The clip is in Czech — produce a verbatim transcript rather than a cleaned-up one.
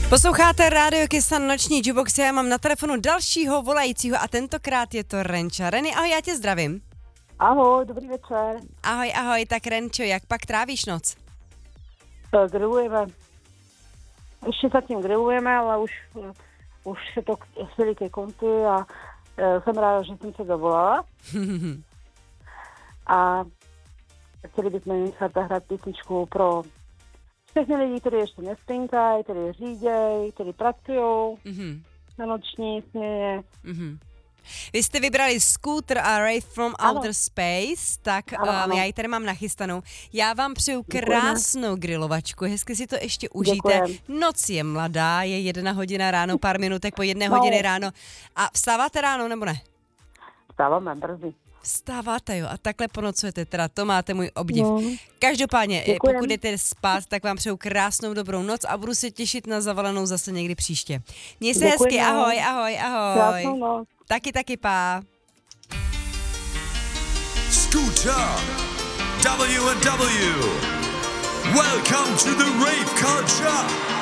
Posloucháte Rádio Kysan noční jukebox, já mám na telefonu dalšího volajícího a tentokrát je to Renča. Reny, ahoj, já tě zdravím. Ahoj, dobrý večer. Ahoj, ahoj, tak Renčo, jak pak trávíš noc? Grillujeme. Ještě zatím grillujeme, ale už, už se to chvíli ke konci a e, jsem ráda, že jsem se dovolala. A chtěli bychom nechat zahrát písničku pro všechny lidi, kteří ještě nespinkají, kteří řídějí, kteří pracují mm-hmm. na noční směně. Mm-hmm. Vy jste vybrali Scooter a Ray from Ano. Outer Space, tak Ano, ano. Um, já ji tady mám nachystanou. Já vám přeju krásnou grilovačku, hezky si to ještě užijte. Děkujem. Noc je mladá, je jedna hodina ráno, pár minutek po jedné No. hodiny ráno. A vstáváte ráno nebo ne? Vstáváme brzy. Vstáváte, jo, a takhle ponocujete, teda to máte můj obdiv. No. Každopádně, Děkujem. pokud jdete spát, tak vám přeju krásnou dobrou noc a budu se těšit na zavalenou zase někdy příště. Měj se Děkujeme. hezky, ahoj, ahoj, ahoj. Krásnou noc. Taky, taky, pá. Scooter W and W. Welcome to the rave culture.